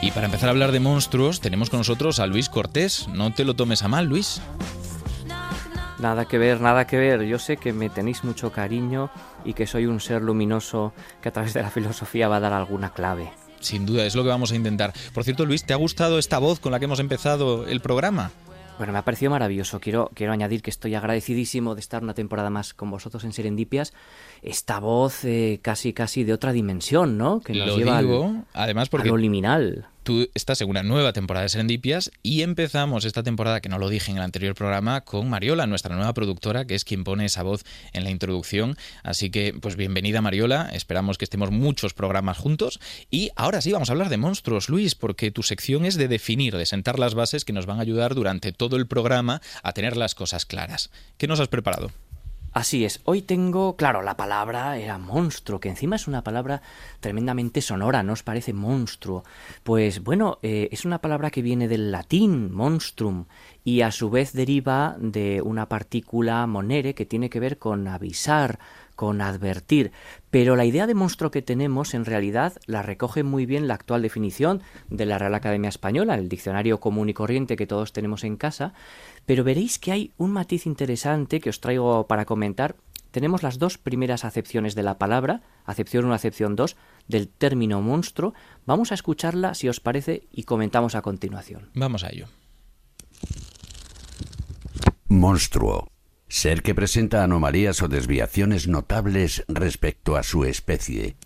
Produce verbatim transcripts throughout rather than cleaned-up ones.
Y para empezar a hablar de monstruos, tenemos con nosotros a Luis Cortés. No te lo tomes a mal, Luis. Nada que ver, nada que ver. Yo sé que me tenéis mucho cariño y que soy un ser luminoso que a través de la filosofía va a dar alguna clave. Sin duda, es lo que vamos a intentar. Por cierto, Luis, ¿te ha gustado esta voz con la que hemos empezado el programa? Bueno, me ha parecido maravilloso. Quiero, quiero añadir que estoy agradecidísimo de estar una temporada más con vosotros en Serendipias. Esta voz eh, casi casi de otra dimensión, ¿no? Que nos lo lleva digo, al, además porque a lo liminal. Tú estás en una nueva temporada de Serendipias y empezamos esta temporada, que no lo dije en el anterior programa, con Mariola, nuestra nueva productora, que es quien pone esa voz en la introducción. Así que, pues bienvenida, Mariola. Esperamos que estemos muchos programas juntos. Y ahora sí, vamos a hablar de monstruos, Luis, porque tu sección es de definir, de sentar las bases que nos van a ayudar durante todo el programa a tener las cosas claras. ¿Qué nos has preparado? Así es, hoy tengo, claro, la palabra era monstruo, que encima es una palabra tremendamente sonora, ¿no os parece monstruo? Pues bueno, eh, es una palabra que viene del latín, monstrum, y a su vez deriva de una partícula monere que tiene que ver con avisar, con advertir, pero la idea de monstruo que tenemos en realidad la recoge muy bien la actual definición de la Real Academia Española, el diccionario común y corriente que todos tenemos en casa, pero veréis que hay un matiz interesante que os traigo para comentar. Tenemos las dos primeras acepciones de la palabra, acepción uno, acepción dos, del término monstruo. Vamos a escucharla, si os parece, y comentamos a continuación. Vamos a ello. Monstruo. Ser que presenta anomalías o desviaciones notables respecto a su especie.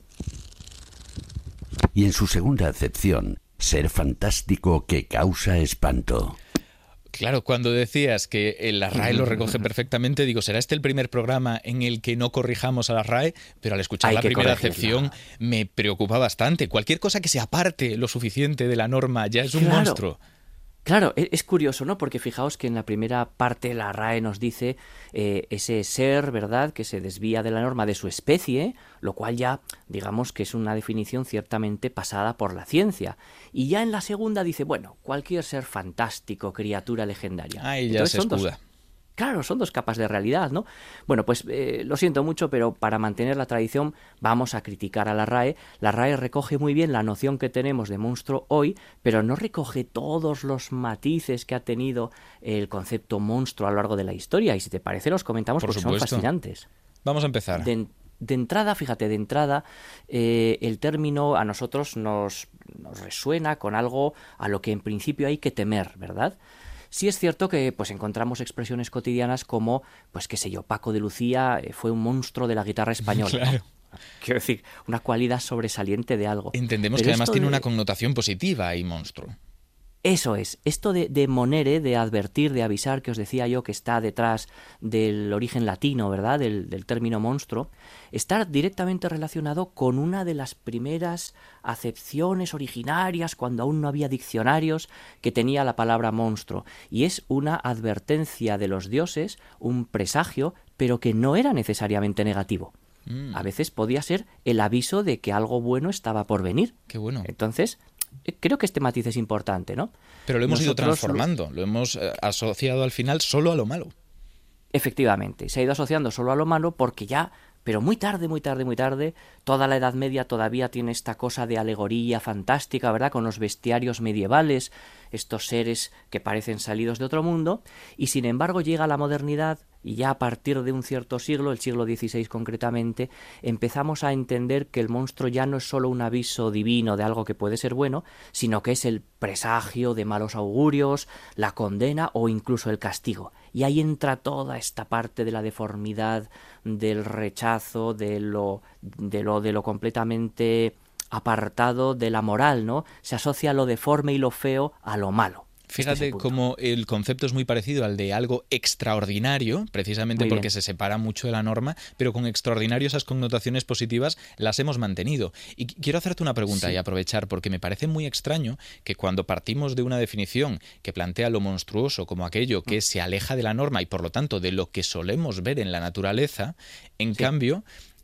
Y en su segunda acepción, ser fantástico que causa espanto. Claro, cuando decías que la R A E lo recoge perfectamente, digo, ¿será este el primer programa en el que no corrijamos a la R A E? Pero al escuchar Hay la que primera corregirla. acepción me preocupa bastante. Cualquier cosa que se aparte lo suficiente de la norma ya es un Claro. monstruo. Claro, e- es curioso, ¿no? Porque fijaos que en la primera parte la R A E nos dice eh, ese ser, ¿verdad?, que se desvía de la norma de su especie, lo cual ya, digamos que es una definición ciertamente pasada por la ciencia. Y ya en la segunda dice, bueno, cualquier ser fantástico, criatura legendaria. Ahí ya Entonces se son dos- escuda. Claro, son dos capas de realidad, ¿no? Bueno, pues eh, lo siento mucho, pero para mantener la tradición vamos a criticar a la R A E. La R A E recoge muy bien la noción que tenemos de monstruo hoy, pero no recoge todos los matices que ha tenido el concepto monstruo a lo largo de la historia. Y si te parece, los comentamos Por porque son supuesto. fascinantes. Vamos a empezar. De, de entrada, fíjate, de entrada, eh, el término a nosotros nos, nos resuena con algo a lo que en principio hay que temer, ¿verdad? Sí es cierto que pues encontramos expresiones cotidianas como, pues qué sé yo, Paco de Lucía eh, fue un monstruo de la guitarra española. Claro. ¿no? Quiero decir, una cualidad sobresaliente de algo. Entendemos Pero que además esto tiene de- una connotación positiva y monstruo. Eso es, esto de, de monere, de advertir, de avisar, que os decía yo que está detrás del origen latino, ¿verdad?, del, del término monstruo, está directamente relacionado con una de las primeras acepciones originarias, cuando aún no había diccionarios, que tenía la palabra monstruo, y es una advertencia de los dioses, un presagio, pero que no era necesariamente negativo. Mm, A veces podía ser el aviso de que algo bueno estaba por venir. qué bueno. Entonces, eh, creo que este matiz es importante, ¿no? Pero lo hemos ido Nosotros lo- transformando, lo hemos eh, asociado al final solo a lo malo. Efectivamente, se ha ido asociando solo a lo malo porque ya, pero muy tarde, muy tarde, muy tarde, toda la Edad Media todavía tiene esta cosa de alegoría fantástica, ¿verdad?, con los bestiarios medievales, estos seres que parecen salidos de otro mundo, y sin embargo llega la modernidad y ya a partir de un cierto siglo, el siglo dieciséis concretamente, empezamos a entender que el monstruo ya no es solo un aviso divino de algo que puede ser bueno, sino que es el presagio de malos augurios, la condena o incluso el castigo. Y ahí entra toda esta parte de la deformidad, del rechazo, de lo, de lo, de lo completamente apartado de la moral, ¿no? Se asocia lo deforme y lo feo a lo malo. Este es Fíjate el punto. cómo el concepto es muy parecido al de algo extraordinario, precisamente Muy porque bien. se separa mucho de la norma, pero con extraordinario esas connotaciones positivas las hemos mantenido. Y qu- quiero hacerte una pregunta Sí. y aprovechar, porque me parece muy extraño que cuando partimos de una definición que plantea lo monstruoso como aquello que se aleja de la norma y por lo tanto de lo que solemos ver en la naturaleza, en Sí. cambio...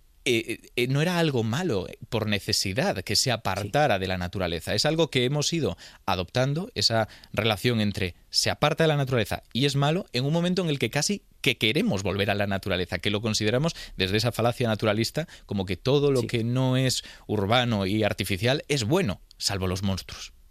eh, eh, no era algo malo por necesidad que se apartara de la naturaleza. Es algo que hemos ido adoptando, esa relación entre se aparta de la naturaleza y es malo en un momento en el que casi que queremos volver a la naturaleza, que lo consideramos desde esa falacia naturalista como que todo lo Sí. que no es urbano y artificial es bueno, salvo los monstruos.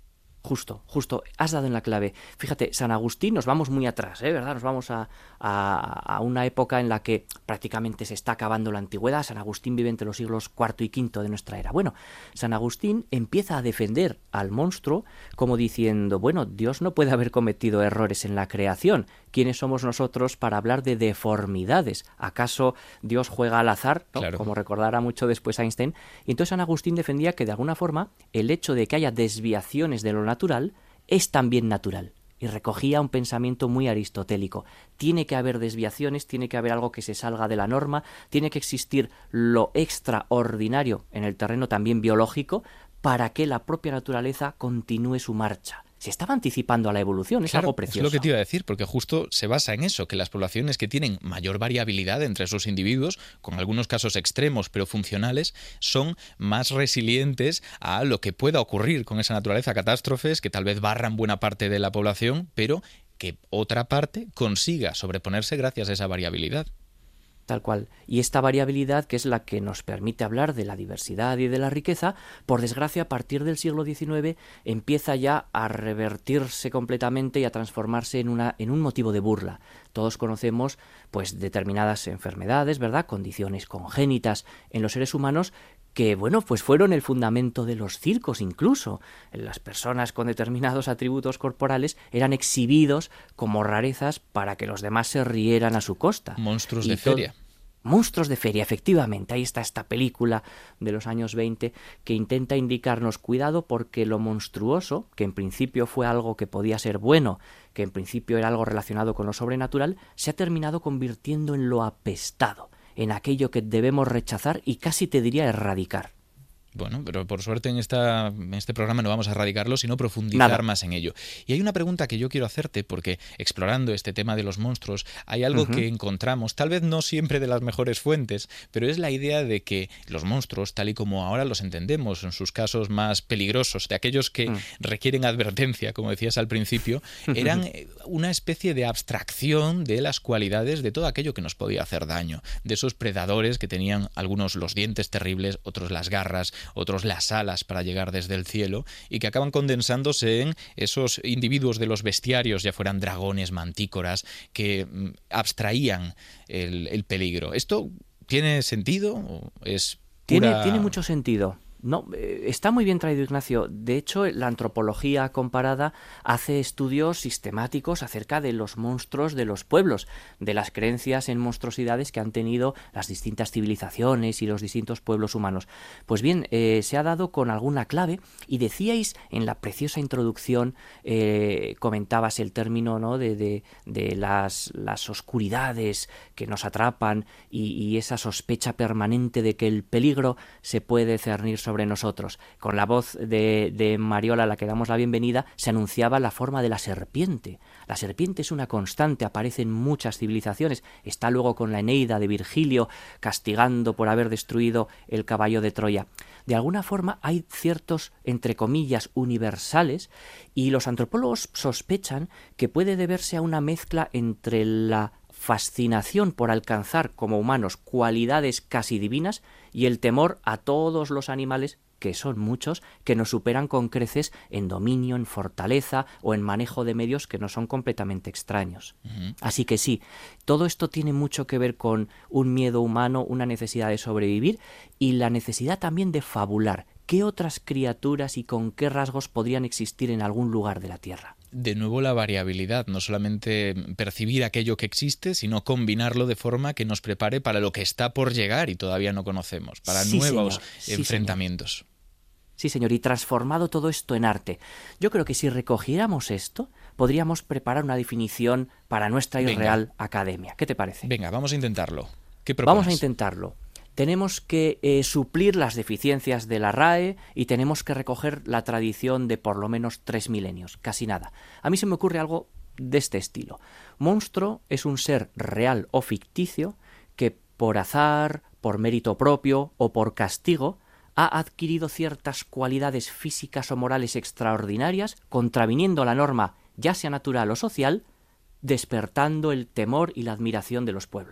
Justo, justo, has dado en la clave. Fíjate, San Agustín, nos vamos muy atrás, ¿eh? ¿Verdad? Nos vamos a, a, a una época en la que prácticamente se está acabando la antigüedad. San Agustín vive entre los siglos cuarto y quinto de nuestra era. Bueno, San Agustín empieza a defender al monstruo como diciendo, bueno, Dios no puede haber cometido errores en la creación. ¿Quiénes somos nosotros para hablar de deformidades? ¿Acaso Dios juega al azar? ¿No? Claro. Como recordará mucho después Einstein. Y entonces San Agustín defendía que de alguna forma el hecho de que haya desviaciones de lo natural es también natural, y recogía un pensamiento muy aristotélico. Tiene que haber desviaciones, tiene que haber algo que se salga de la norma, tiene que existir lo extraordinario en el terreno también biológico para que la propia naturaleza continúe su marcha. Se estaba anticipando a la evolución, es Claro, algo precioso. es lo que te iba a decir, porque justo se basa en eso, que las poblaciones que tienen mayor variabilidad entre sus individuos, con algunos casos extremos pero funcionales, son más resilientes a lo que pueda ocurrir con esa naturaleza, catástrofes que tal vez barran buena parte de la población, pero que otra parte consiga sobreponerse gracias a esa variabilidad. Tal cual. Y esta variabilidad, que es la que nos permite hablar de la diversidad y de la riqueza, por desgracia, a partir del siglo diecinueve empieza ya a revertirse completamente y a transformarse en una en un motivo de burla. Todos conocemos pues determinadas enfermedades, ¿verdad? Condiciones congénitas en los seres humanos que, bueno, pues fueron el fundamento de los circos incluso. Las personas con determinados atributos corporales eran exhibidos como rarezas para que los demás se rieran a su costa. Monstruos Y de to- feria. Monstruos de feria, efectivamente. Ahí está esta película de los años veinte que intenta indicarnos cuidado porque lo monstruoso, que en principio fue algo que podía ser bueno, que en principio era algo relacionado con lo sobrenatural, se ha terminado convirtiendo en lo apestado, en aquello que debemos rechazar y casi te diría erradicar. Bueno, pero por suerte en, esta, en este programa no vamos a erradicarlo, sino profundizar Nada. más en ello. Y hay una pregunta que yo quiero hacerte, porque explorando este tema de los monstruos, hay algo Ujú. que encontramos, tal vez no siempre de las mejores fuentes, pero es la idea de que los monstruos, tal y como ahora los entendemos, en sus casos más peligrosos, de aquellos que Mm. requieren advertencia, como decías al principio, eran eh, una especie de abstracción de las cualidades de todo aquello que nos podía hacer daño, de esos predadores que tenían algunos los dientes terribles, otros las garras, otros las alas para llegar desde el cielo, y que acaban condensándose en esos individuos de los bestiarios, ya fueran dragones, mantícoras, que mm, abstraían el, el peligro. ¿Esto tiene sentido o es Tiene, pura... tiene mucho sentido. No, eh, está muy bien traído, Ignacio. De hecho, la antropología comparada hace estudios sistemáticos acerca de los monstruos de los pueblos, de las creencias en monstruosidades que han tenido las distintas civilizaciones y los distintos pueblos humanos. Pues bien, eh, se ha dado con alguna clave, y decíais en la preciosa introducción, eh, comentabas el término, ¿no?, de, de, de las, las oscuridades que nos atrapan y, y esa sospecha permanente de que el peligro se puede cernir sobre sobre nosotros. Con la voz de, de Mariola, a la que damos la bienvenida, se anunciaba la forma de la serpiente. La serpiente es una constante, aparece en muchas civilizaciones. Está luego con la Eneida de Virgilio, castigando por haber destruido el caballo de Troya. De alguna forma hay ciertos, entre comillas, universales, y los antropólogos sospechan que puede deberse a una mezcla entre la fascinación por alcanzar como humanos cualidades casi divinas y el temor a todos los animales, que son muchos, que nos superan con creces en dominio, en fortaleza o en manejo de medios que nos son completamente extraños. Uh-huh. Así que sí, todo esto tiene mucho que ver con un miedo humano, una necesidad de sobrevivir y la necesidad también de fabular. ¿Qué otras criaturas y con qué rasgos podrían existir en algún lugar de la Tierra? De nuevo la variabilidad, no solamente percibir aquello que existe, sino combinarlo de forma que nos prepare para lo que está por llegar y todavía no conocemos, para sí, nuevos señor. Sí, enfrentamientos. Señor. Sí, señor, y transformado todo esto en arte. Yo creo que si recogiéramos esto, podríamos preparar una definición para nuestra y Real Academia. ¿Qué te parece? Venga, vamos a intentarlo. ¿Qué propones? Vamos a intentarlo. Tenemos que eh, suplir las deficiencias de la R A E y tenemos que recoger la tradición de por lo menos tres milenios, casi nada. A mí se me ocurre algo de este estilo. Monstruo es un ser real o ficticio que por azar, por mérito propio o por castigo ha adquirido ciertas cualidades físicas o morales extraordinarias, contraviniendo la norma, ya sea natural o social, despertando el temor y la admiración de los pueblos.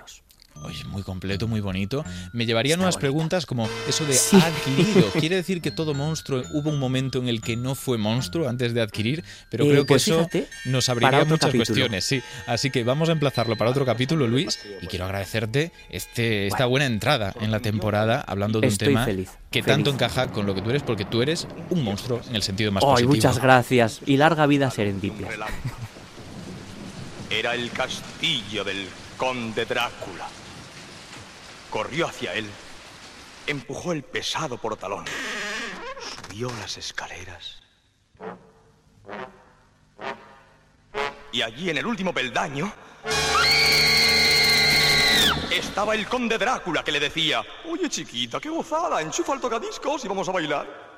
Oye, muy completo, muy bonito. Me llevaría Está nuevas bonita. preguntas como eso de Sí. adquirido. ¿Quiere decir que todo monstruo hubo un momento en el que no fue monstruo antes de adquirir? Pero Eh, creo que pues eso fíjate, nos para abriría otro muchas capítulo. cuestiones, sí. Así que vamos a emplazarlo para otro capítulo, Luis, y quiero agradecerte este, esta buena entrada en la temporada hablando de un Estoy tema feliz, que feliz. tanto encaja con lo que tú eres, porque tú eres un monstruo en el sentido más ¡Ay, positivo. muchas gracias! Y larga vida a Serendipia. Era el castillo del conde Drácula. Corrió hacia él, empujó el pesado portalón, subió las escaleras. Y allí, en el último peldaño, estaba el conde Drácula, que le decía: oye, chiquita, qué gozada, enchufa el tocadiscos y vamos a bailar.